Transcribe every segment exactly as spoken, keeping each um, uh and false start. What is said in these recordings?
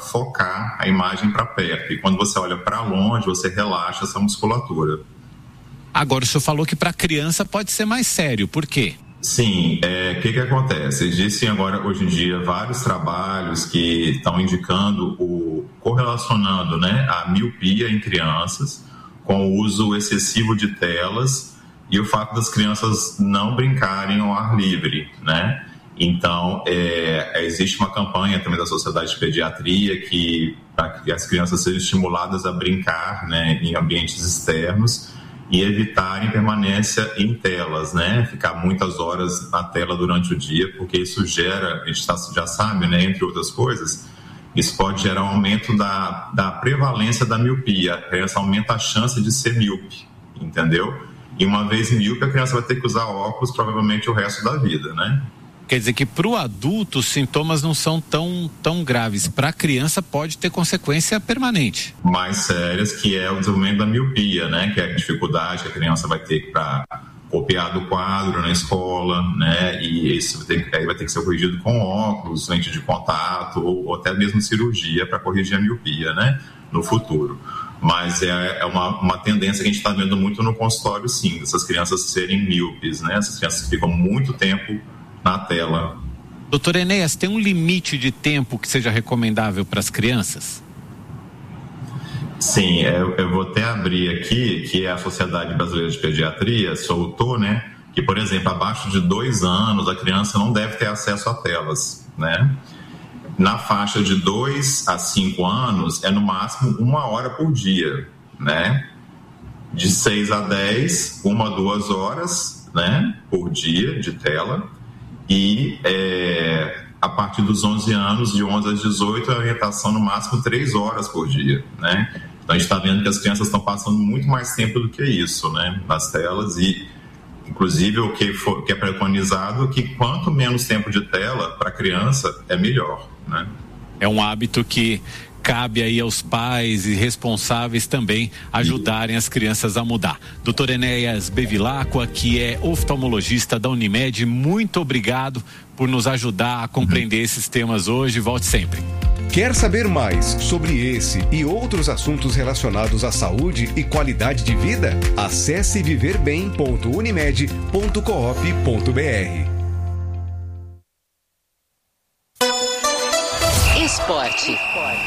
focar a imagem para perto. E quando você olha para longe, você relaxa essa musculatura. Agora, o senhor falou que para criança pode ser mais sério. Por quê? Sim, o é, que que acontece? Existem agora, hoje em dia, vários trabalhos que estão indicando, o, correlacionando, né, a miopia em crianças com o uso excessivo de telas e o fato das crianças não brincarem ao ar livre, né? Então, é, existe uma campanha também da Sociedade de Pediatria que, para que as crianças sejam estimuladas a brincar, né, em ambientes externos e evitarem permanência em telas, né? Ficar muitas horas na tela durante o dia, porque isso gera, a gente já sabe, né, entre outras coisas, isso pode gerar um aumento da, da prevalência da miopia. A criança aumenta a chance de ser míope, entendeu? E uma vez míope, a criança vai ter que usar óculos provavelmente o resto da vida, né? Quer dizer que para o adulto os sintomas não são tão, tão graves. Para a criança pode ter consequência permanente. Mais sérias, que é o desenvolvimento da miopia, né? Que é a dificuldade que a criança vai ter para copiar do quadro na escola, né? E isso vai ter, aí vai ter que ser corrigido com óculos, lente de contato ou, ou até mesmo cirurgia para corrigir a miopia, né? No futuro. Mas é, é uma, uma tendência que a gente está vendo muito no consultório, sim, essas crianças serem míopes, né? Essas crianças que ficam muito tempo na tela. Doutor Enéas, tem um limite de tempo que seja recomendável para as crianças? Sim, eu, eu vou até abrir aqui, que a Sociedade Brasileira de Pediatria soltou, né, que, por exemplo, abaixo de dois anos, a criança não deve ter acesso a telas, né? Na faixa de dois a cinco anos, é no máximo uma hora por dia, né? De seis a dez, uma, duas horas, né, por dia de tela. E é, a partir dos onze anos, de onze às dezoito, a orientação no máximo três horas por dia, né? Então a gente está vendo que as crianças estão passando muito mais tempo do que isso, né, nas telas, e inclusive o que, for, que é preconizado é que quanto menos tempo de tela para a criança é melhor, né? É um hábito que cabe aí aos pais e responsáveis também ajudarem as crianças a mudar. Doutor Enéas Bevilacqua, que é oftalmologista da Unimed, muito obrigado por nos ajudar a compreender esses temas hoje. Volte sempre. Quer saber mais sobre esse e outros assuntos relacionados à saúde e qualidade de vida? Acesse viver bem ponto unimed ponto coop ponto br. Esporte.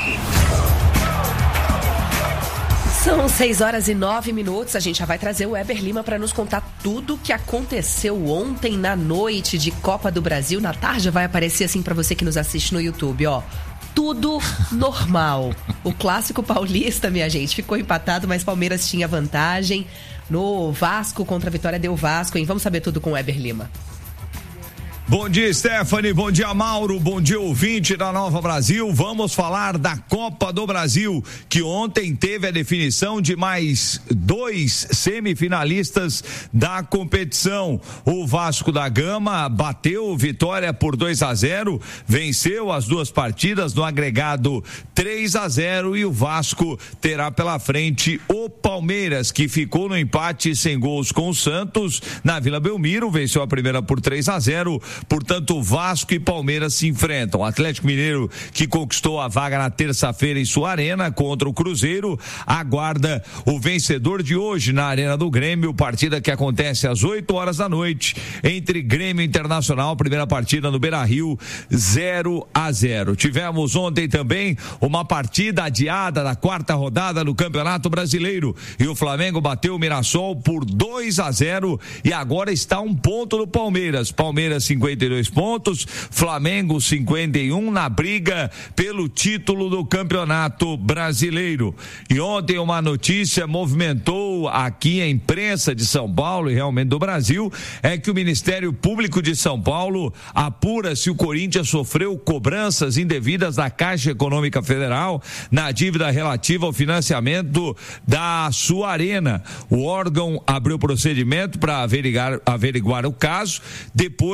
São seis horas e nove minutos. A gente já vai trazer o Weber Lima para nos contar tudo o que aconteceu ontem na noite de Copa do Brasil. Na tarde vai aparecer assim para você que nos assiste no YouTube, ó. Tudo normal. O clássico paulista, minha gente, ficou empatado, mas Palmeiras tinha vantagem. No Vasco contra a Vitória deu Vasco, hein? Vamos saber tudo com o Weber Lima. Bom dia, Stephanie, bom dia, Mauro, bom dia, ouvinte da Nova Brasil. Vamos falar da Copa do Brasil, que ontem teve a definição de mais dois semifinalistas da competição. O Vasco da Gama bateu Vitória por dois a zero, venceu as duas partidas no agregado três a zero, e o Vasco terá pela frente o Palmeiras, que ficou no empate sem gols com o Santos na Vila Belmiro, venceu a primeira por três a zero. Portanto, Vasco e Palmeiras se enfrentam. O Atlético Mineiro, que conquistou a vaga na terça-feira em sua arena contra o Cruzeiro, aguarda o vencedor de hoje na Arena do Grêmio, partida que acontece às oito horas da noite entre Grêmio Internacional, primeira partida no Beira-Rio, zero a zero. Tivemos ontem também uma partida adiada da quarta rodada do Campeonato Brasileiro, e o Flamengo bateu o Mirassol por dois a zero e agora está um ponto do Palmeiras. Palmeiras cinquenta e dois pontos, Flamengo cinquenta e um na briga pelo título do Campeonato Brasileiro. E ontem uma notícia movimentou aqui a imprensa de São Paulo e realmente do Brasil, é que o Ministério Público de São Paulo apura se o Corinthians sofreu cobranças indevidas da Caixa Econômica Federal na dívida relativa ao financiamento da sua arena. O órgão abriu procedimento para averiguar, averiguar o caso, depois de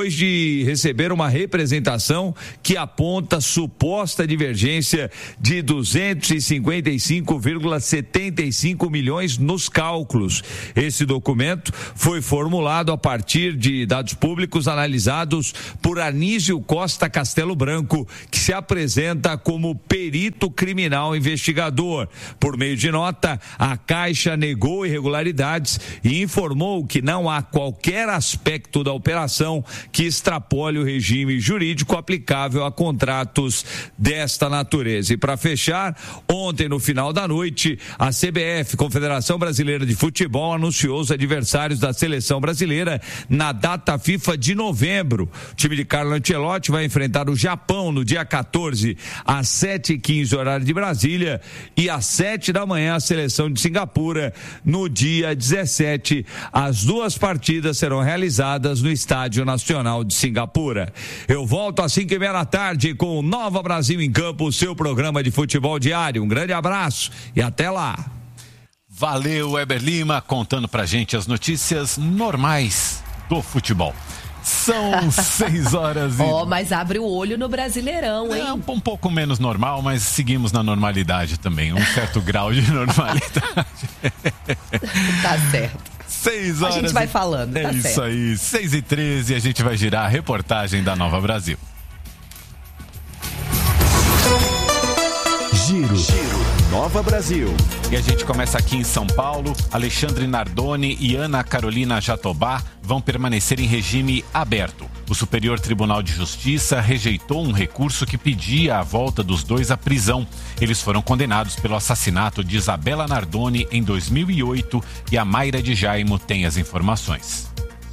de receber uma representação que aponta suposta divergência de duzentos e cinquenta e cinco vírgula setenta e cinco milhões nos cálculos. Esse documento foi formulado a partir de dados públicos analisados por Anísio Costa Castelo Branco, que se apresenta como perito criminal investigador. Por meio de nota, a Caixa negou irregularidades e informou que não há qualquer aspecto da operação que extrapole o regime jurídico aplicável a contratos desta natureza. E para fechar, ontem no final da noite, a C B F, Confederação Brasileira de Futebol, anunciou os adversários da seleção brasileira na data FIFA de novembro. O time de Carlo Ancelotti vai enfrentar o Japão no dia quatorze, às sete e quinze, horário de Brasília, e às sete da manhã a seleção de Singapura no dia dezessete. As duas partidas serão realizadas no Estádio Nacional de Singapura. Eu volto às cinco e meia da tarde com o Nova Brasil em Campo, o seu programa de futebol diário. Um grande abraço e até lá. Valeu, Weber Lima, contando pra gente as notícias normais do futebol. São seis horas e... Ó, oh, mas abre o olho no Brasileirão, hein? É um, um pouco menos normal, mas seguimos na normalidade também. Um certo grau de normalidade. Tá certo. Seis horas. A gente vai falando, é tá isso certo. aí. Seis e treze, a gente vai girar a reportagem da Nova Brasil. Giro. Giro. Nova Brasil. E a gente começa aqui em São Paulo. Alexandre Nardoni e Ana Carolina Jatobá vão permanecer em regime aberto. O Superior Tribunal de Justiça rejeitou um recurso que pedia a volta dos dois à prisão. Eles foram condenados pelo assassinato de Isabela Nardoni em dois mil e oito e a Mayra de Jaimo tem as informações.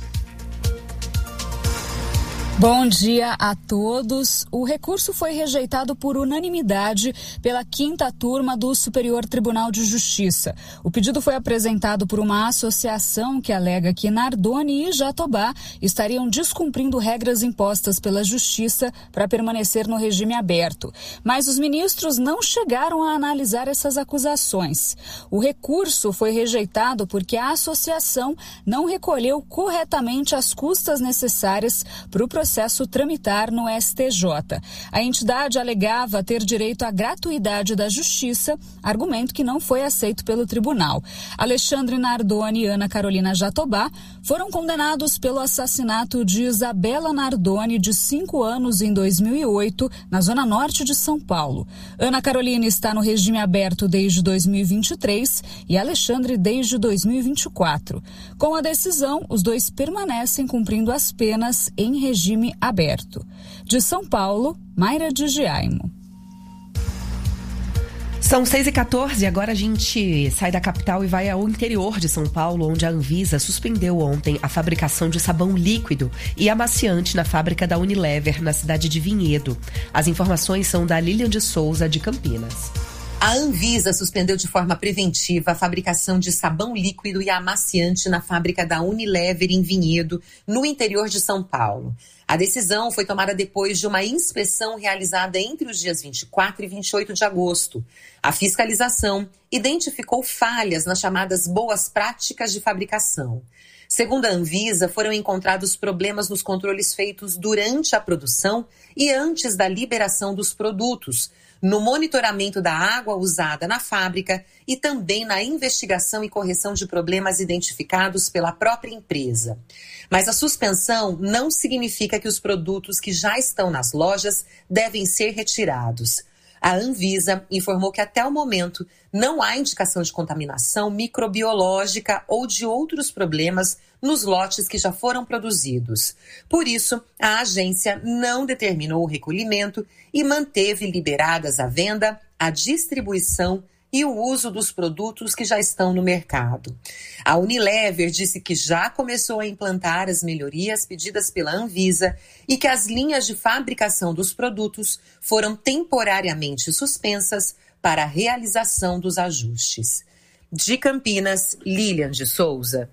Bom dia a todos. O recurso foi rejeitado por unanimidade pela quinta turma do Superior Tribunal de Justiça. O pedido foi apresentado por uma associação que alega que Nardoni e Jatobá estariam descumprindo regras impostas pela Justiça para permanecer no regime aberto. Mas os ministros não chegaram a analisar essas acusações. O recurso foi rejeitado porque a associação não recolheu corretamente as custas necessárias para o processo processo tramitar no S T J. A entidade alegava ter direito à gratuidade da justiça, argumento que não foi aceito pelo tribunal. Alexandre Nardoni e Ana Carolina Jatobá foram condenados pelo assassinato de Isabela Nardoni, de cinco anos, em dois mil e oito, na zona norte de São Paulo. Ana Carolina está no regime aberto desde dois mil e vinte e três e Alexandre desde dois mil e vinte e quatro. Com a decisão, os dois permanecem cumprindo as penas em regime aberto. De São Paulo, Mayra de Jaimo. São seis e quatorze, agora a gente sai da capital e vai ao interior de São Paulo, onde a Anvisa suspendeu ontem a fabricação de sabão líquido e amaciante na fábrica da Unilever, na cidade de Vinhedo. As informações são da Lilian de Souza, de Campinas. A Anvisa suspendeu de forma preventiva a fabricação de sabão líquido e amaciante na fábrica da Unilever em Vinhedo, no interior de São Paulo. A decisão foi tomada depois de uma inspeção realizada entre os dias vinte e quatro e vinte e oito de agosto. A fiscalização identificou falhas nas chamadas boas práticas de fabricação. Segundo a Anvisa, foram encontrados problemas nos controles feitos durante a produção e antes da liberação dos produtos, no monitoramento da água usada na fábrica e também na investigação e correção de problemas identificados pela própria empresa. Mas a suspensão não significa que os produtos que já estão nas lojas devem ser retirados. A Anvisa informou que até o momento não há indicação de contaminação microbiológica ou de outros problemas nos lotes que já foram produzidos. Por isso, a agência não determinou o recolhimento e manteve liberadas a venda, a distribuição e o uso dos produtos que já estão no mercado. A Unilever disse que já começou a implantar as melhorias pedidas pela Anvisa e que as linhas de fabricação dos produtos foram temporariamente suspensas para a realização dos ajustes. De Campinas, Lilian de Souza.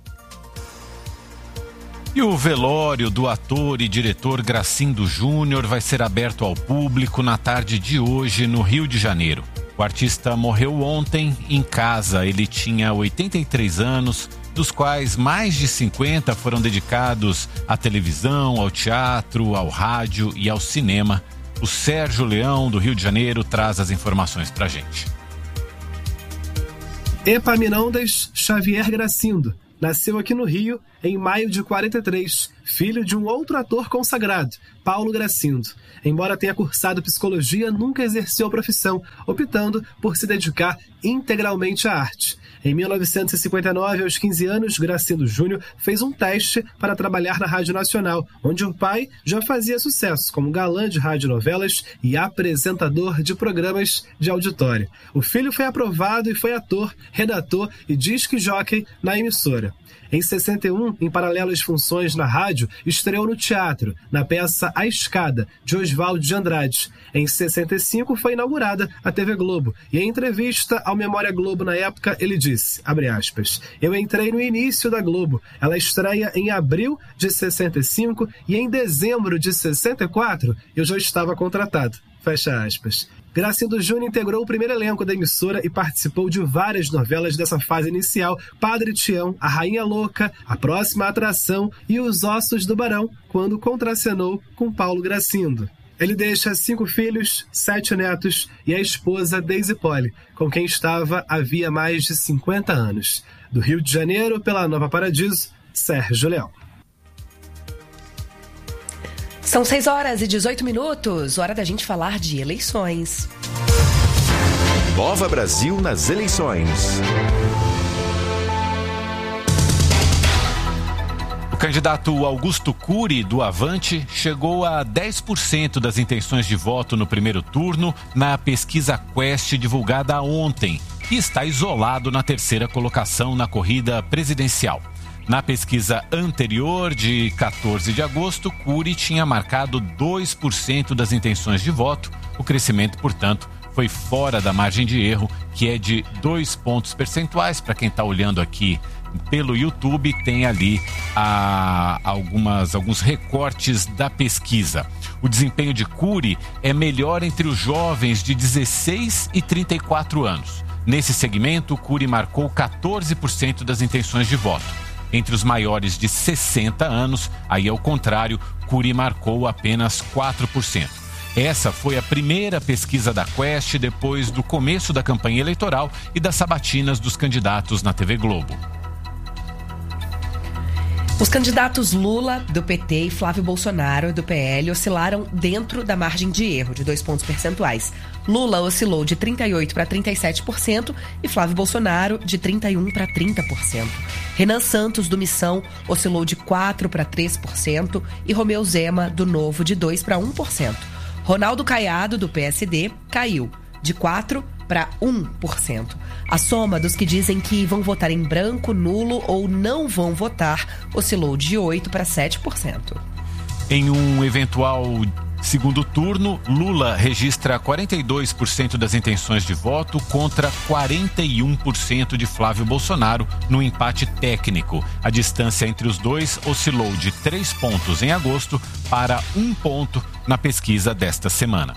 E o velório do ator e diretor Gracindo Júnior vai ser aberto ao público na tarde de hoje no Rio de Janeiro. O artista morreu ontem em casa. Ele tinha oitenta e três anos, dos quais mais de cinquenta foram dedicados à televisão, ao teatro, ao rádio e ao cinema. O Sérgio Leão, do Rio de Janeiro, traz as informações pra gente. Epaminondas Xavier Gracindo nasceu aqui no Rio em maio de quarenta e três, filho de um outro ator consagrado, Paulo Gracindo. Embora tenha cursado psicologia, nunca exerceu a profissão, optando por se dedicar integralmente à arte. Em mil novecentos e cinquenta e nove, aos quinze anos, Gracindo Júnior fez um teste para trabalhar na Rádio Nacional, onde o pai já fazia sucesso como galã de radionovelas e apresentador de programas de auditório. O filho foi aprovado e foi ator, redator e disc jockey na emissora. Em sessenta e um, em paralelo às funções na rádio, estreou no teatro, na peça A Escada, de Oswaldo de Andrade. Em sessenta e cinco, foi inaugurada a T V Globo, e em entrevista ao Memória Globo na época, ele disse, abre aspas, eu entrei no início da Globo, ela estreia em abril de sessenta e cinco e em dezembro de sessenta e quatro eu já estava contratado, fecha aspas. Gracindo Júnior integrou o primeiro elenco da emissora e participou de várias novelas dessa fase inicial, Padre Tião, A Rainha Louca, A Próxima Atração e Os Ossos do Barão, quando contracenou com Paulo Gracindo. Ele deixa cinco filhos, sete netos e a esposa Deise Poli, com quem estava havia mais de cinquenta anos. Do Rio de Janeiro, pela Nova Paradiso, Sérgio Leão. São seis horas e dezoito minutos, hora da gente falar de eleições. Nova Brasil nas eleições. O candidato Augusto Cury, do Avante, chegou a dez por cento das intenções de voto no primeiro turno na pesquisa Quest divulgada ontem e está isolado na terceira colocação na corrida presidencial. Na pesquisa anterior, de quatorze de agosto, Cury tinha marcado dois por cento das intenções de voto. O crescimento, portanto, foi fora da margem de erro, que é de dois pontos percentuais. Para quem está olhando aqui pelo YouTube, tem ali ah, algumas, alguns recortes da pesquisa. O desempenho de Cury é melhor entre os jovens de dezesseis e trinta e quatro anos. Nesse segmento, Cury marcou quatorze por cento das intenções de voto. Entre os maiores de sessenta anos, aí ao contrário, Cury marcou apenas quatro por cento. Essa foi a primeira pesquisa da Quest depois do começo da campanha eleitoral e das sabatinas dos candidatos na T V Globo. Os candidatos Lula, do P T, e Flávio Bolsonaro, do P L, oscilaram dentro da margem de erro, de dois pontos percentuais. Lula oscilou de trinta e oito por cento para trinta e sete por cento e Flávio Bolsonaro de trinta e um por cento para trinta por cento. Renan Santos, do Missão, oscilou de quatro por cento para três por cento e Romeu Zema, do Novo, de dois por cento para um por cento. Ronaldo Caiado, do P S D, caiu de quatro por cento para um por cento. A soma dos que dizem que vão votar em branco, nulo ou não vão votar oscilou de oito por cento para sete por cento. Em um eventual segundo turno, Lula registra quarenta e dois por cento das intenções de voto contra quarenta e um por cento de Flávio Bolsonaro no empate técnico. A distância entre os dois oscilou de três pontos em agosto para um ponto na pesquisa desta semana.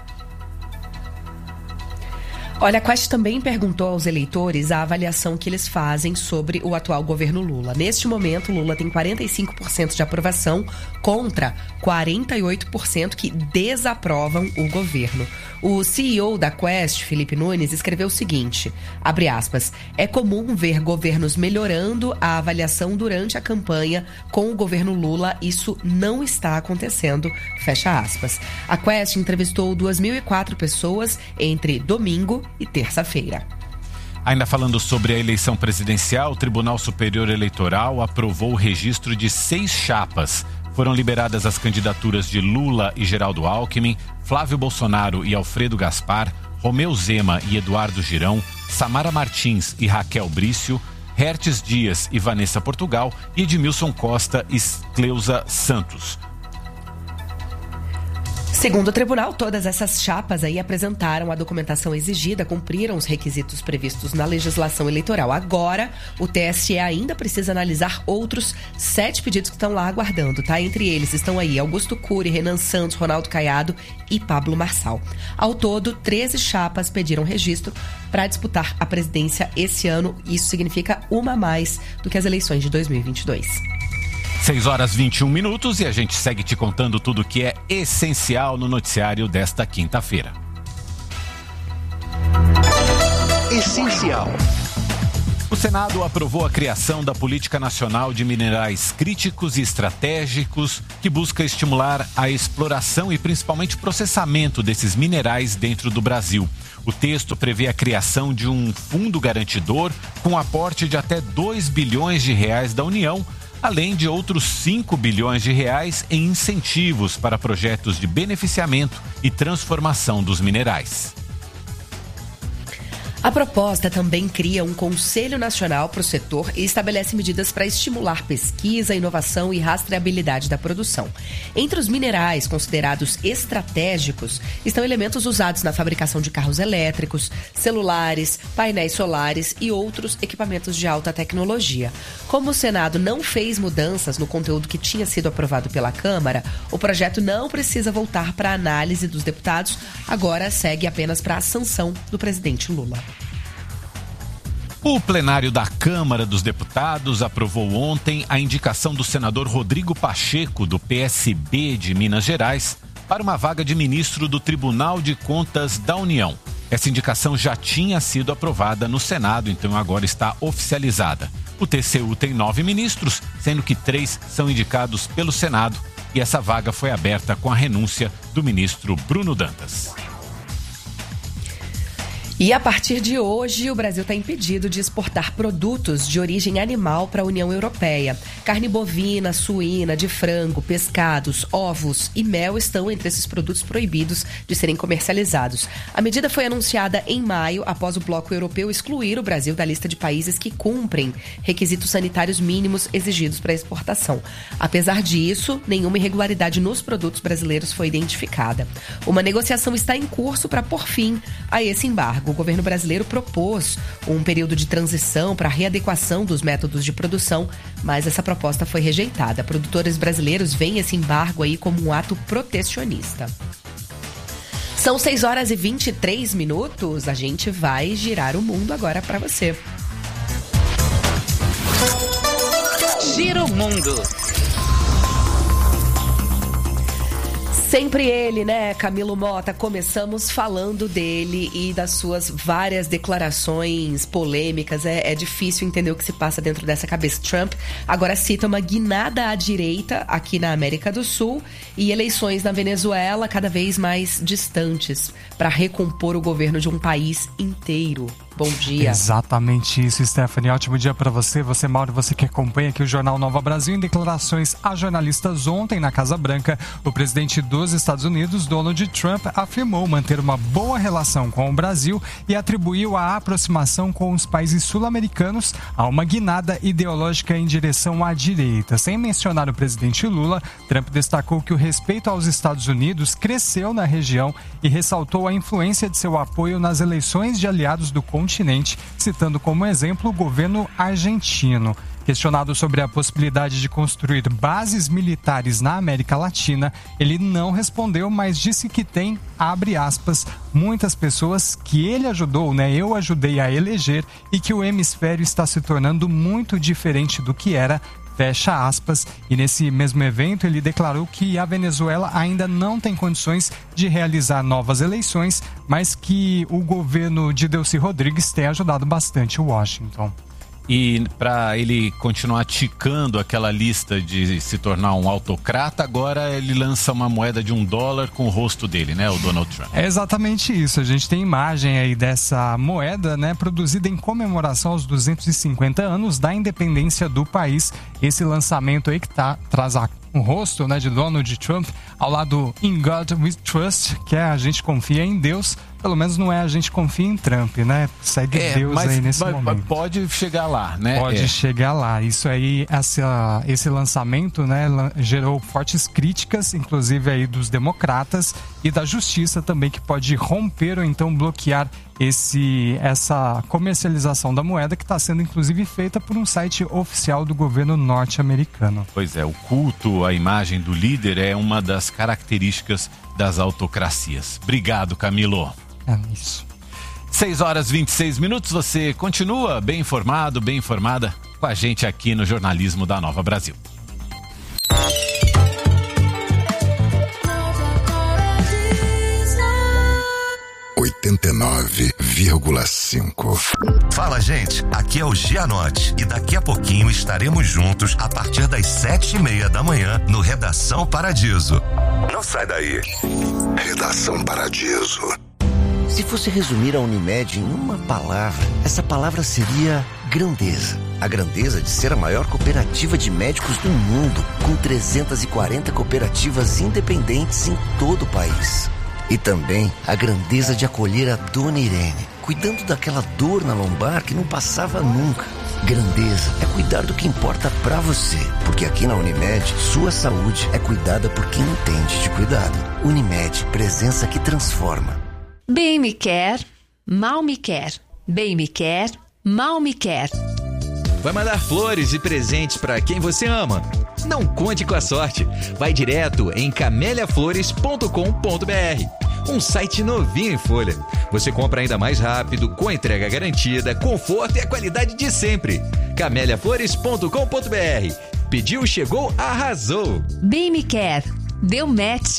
Olha, a Quest também perguntou aos eleitores a avaliação que eles fazem sobre o atual governo Lula. Neste momento, Lula tem quarenta e cinco por cento de aprovação contra quarenta e oito por cento que desaprovam o governo. O C E O da Quest, Felipe Nunes, escreveu o seguinte, abre aspas, é comum ver governos melhorando a avaliação durante a campanha. Com o governo Lula, isso não está acontecendo, fecha aspas. A Quest entrevistou duas mil e quatro pessoas entre domingo e terça-feira. Ainda falando sobre a eleição presidencial, o Tribunal Superior Eleitoral aprovou o registro de seis chapas. Foram liberadas as candidaturas de Lula e Geraldo Alckmin, Flávio Bolsonaro e Alfredo Gaspar, Romeu Zema e Eduardo Girão, Samara Martins e Raquel Brício, Hertes Dias e Vanessa Portugal e Edmilson Costa e Cleusa Santos. Segundo o tribunal, todas essas chapas aí apresentaram a documentação exigida, cumpriram os requisitos previstos na legislação eleitoral. Agora, o T S E ainda precisa analisar outros sete pedidos que estão lá aguardando, tá? Entre eles estão aí Augusto Cury, Renan Santos, Ronaldo Caiado e Pablo Marçal. Ao todo, treze chapas pediram registro para disputar a presidência esse ano. Isso significa uma a mais do que as eleições de dois mil e vinte e dois. seis horas e vinte e um minutos e a gente segue te contando tudo o que é essencial no noticiário desta quinta-feira. Essencial. O Senado aprovou a criação da Política Nacional de Minerais Críticos e Estratégicos, que busca estimular a exploração e principalmente processamento desses minerais dentro do Brasil. O texto prevê a criação de um fundo garantidor com aporte de até dois bilhões de reais da União, além de outros cinco bilhões de reais em incentivos para projetos de beneficiamento e transformação dos minerais. A proposta também cria um Conselho Nacional para o setor e estabelece medidas para estimular pesquisa, inovação e rastreabilidade da produção. Entre os minerais considerados estratégicos estão elementos usados na fabricação de carros elétricos, celulares, painéis solares e outros equipamentos de alta tecnologia. Como o Senado não fez mudanças no conteúdo que tinha sido aprovado pela Câmara, o projeto não precisa voltar para a análise dos deputados, agora segue apenas para a sanção do presidente Lula. O plenário da Câmara dos Deputados aprovou ontem a indicação do senador Rodrigo Pacheco, do P S B de Minas Gerais, para uma vaga de ministro do Tribunal de Contas da União. Essa indicação já tinha sido aprovada no Senado, então agora está oficializada. O T C U tem nove ministros, sendo que três são indicados pelo Senado, e essa vaga foi aberta com a renúncia do ministro Bruno Dantas. E a partir de hoje, o Brasil está impedido de exportar produtos de origem animal para a União Europeia. Carne bovina, suína, de frango, pescados, ovos e mel estão entre esses produtos proibidos de serem comercializados. A medida foi anunciada em maio, após o bloco europeu excluir o Brasil da lista de países que cumprem requisitos sanitários mínimos exigidos para a exportação. Apesar disso, nenhuma irregularidade nos produtos brasileiros foi identificada. Uma negociação está em curso para pôr fim a esse embargo. O governo brasileiro propôs um período de transição para a readequação dos métodos de produção, mas essa proposta foi rejeitada. Produtores brasileiros veem esse embargo aí como um ato protecionista. São seis horas e vinte e três minutos. A gente vai girar o mundo agora para você. Gira o mundo. Sempre ele, né, Camilo Mota? Começamos falando dele e das suas várias declarações polêmicas. É, é difícil entender o que se passa dentro dessa cabeça. Trump agora cita uma guinada à direita aqui na América do Sul e eleições na Venezuela cada vez mais distantes para recompor o governo de um país inteiro. Bom dia. Exatamente isso, Stephanie. Ótimo dia para você, você, Mauro, você que acompanha aqui o Jornal Nova Brasil. Em declarações a jornalistas ontem na Casa Branca, o presidente dos Estados Unidos, Donald Trump, afirmou manter uma boa relação com o Brasil e atribuiu a aproximação com os países sul-americanos a uma guinada ideológica em direção à direita. Sem mencionar o presidente Lula, Trump destacou que o respeito aos Estados Unidos cresceu na região e ressaltou a influência de seu apoio nas eleições de aliados do continente. continente, citando como exemplo o governo argentino. Questionado sobre a possibilidade de construir bases militares na América Latina, ele não respondeu, mas disse que tem, abre aspas, muitas pessoas que ele ajudou, né? Eu ajudei a eleger e que o hemisfério está se tornando muito diferente do que era, fecha aspas. E nesse mesmo evento ele declarou que a Venezuela ainda não tem condições de realizar novas eleições, mas que o governo de Delcy Rodrigues tem ajudado bastante o Washington. E para ele continuar ticando aquela lista de se tornar um autocrata, agora ele lança uma moeda de um dólar com o rosto dele, né, o Donald Trump. É exatamente isso. A gente tem imagem aí dessa moeda, né, produzida em comemoração aos duzentos e cinquenta anos da independência do país. Esse lançamento aí que tá, traz a o rosto, né, de Donald Trump ao lado In God We Trust, que é a gente confia em Deus, pelo menos não é a gente confia em Trump, né? Segue é, Deus aí nesse vai, momento. Pode chegar lá, né? Pode é. chegar lá. Isso aí, essa, esse lançamento, né, gerou fortes críticas, inclusive aí dos democratas e da justiça também, que pode romper ou então bloquear esse, essa comercialização da moeda, que está sendo inclusive feita por um site oficial do governo norte-americano. Pois é, o culto à imagem do líder é uma das características das autocracias. Obrigado, Camilo. É isso. seis horas e vinte e seis minutos, você continua bem informado, bem informada com a gente aqui no Jornalismo da Nova Brasil. oitenta e nove vírgula cinco. Fala, gente, aqui é o Gianotti e daqui a pouquinho estaremos juntos a partir das sete e meia da manhã no Redação Paradiso. Não sai daí. Redação Paradiso. Se fosse resumir a Unimed em uma palavra, essa palavra seria grandeza. A grandeza de ser a maior cooperativa de médicos do mundo, com trezentas e quarenta cooperativas independentes em todo o país. E também a grandeza de acolher a Dona Irene, cuidando daquela dor na lombar que não passava nunca. Grandeza é cuidar do que importa pra você, porque aqui na Unimed, sua saúde é cuidada por quem entende de cuidado. Unimed, presença que transforma. Bem me quer, mal me quer. Bem me quer, mal me quer. Vai mandar flores e presentes para quem você ama? Não conte com a sorte. Vai direto em camélia flores ponto com ponto b r. Um site novinho em folha. Você compra ainda mais rápido, com entrega garantida, conforto e a qualidade de sempre. camélia flores ponto com ponto b r. Pediu, chegou, arrasou. Bem me quer. Deu match.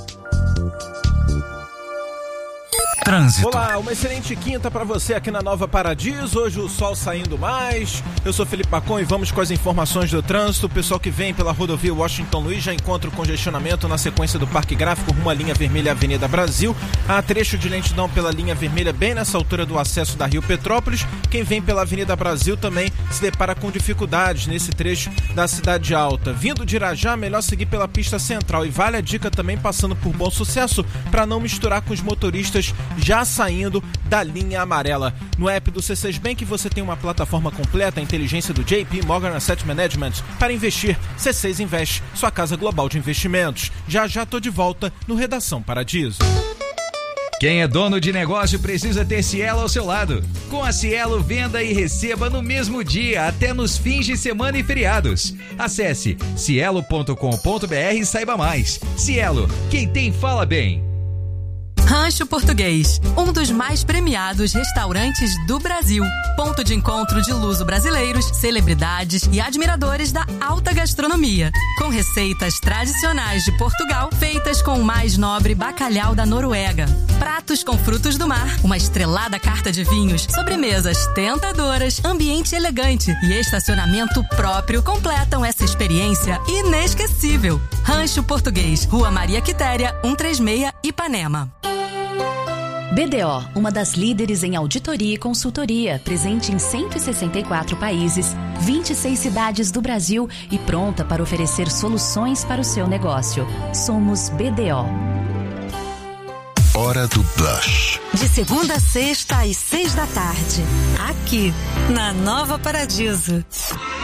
Trânsito. Olá, uma excelente quinta para você aqui na Nova Paradiso. Hoje o sol saindo mais. Eu sou Felipe Pacon e vamos com as informações do trânsito. O pessoal que vem pela rodovia Washington Luiz já encontra o congestionamento na sequência do Parque Gráfico rumo à linha vermelha Avenida Brasil. Há trecho de lentidão pela linha vermelha bem nessa altura do acesso da Rio Petrópolis. Quem vem pela Avenida Brasil também se depara com dificuldades nesse trecho da Cidade Alta. Vindo de Irajá, melhor seguir pela pista central. E vale a dica também passando por Bom Sucesso para não misturar com os motoristas já saindo da linha amarela. No app do C seis Bank você tem uma plataforma completa, a inteligência do J P Morgan Asset Management para investir. C seis Invest, sua casa global de investimentos. Já já tô de volta no Redação Paradiso. Quem é dono de negócio precisa ter Cielo ao seu lado. Com a Cielo, venda e receba no mesmo dia, até nos fins de semana e feriados. Acesse cielo ponto com ponto b r e saiba mais. Cielo, quem tem fala bem. Rancho Português, um dos mais premiados restaurantes do Brasil. Ponto de encontro de luso-brasileiros, celebridades e admiradores da alta gastronomia. Com receitas tradicionais de Portugal, feitas com o mais nobre bacalhau da Noruega. Pratos com frutos do mar, uma estrelada carta de vinhos, sobremesas tentadoras, ambiente elegante e estacionamento próprio completam essa experiência inesquecível. Rancho Português, Rua Maria Quitéria, cento e trinta e seis, Ipanema. B D O, uma das líderes em auditoria e consultoria, presente em cento e sessenta e quatro países, vinte e seis cidades do Brasil e pronta para oferecer soluções para o seu negócio. Somos B D O. Hora do Blush. De segunda a sexta às seis da tarde, aqui na Nova Paradiso.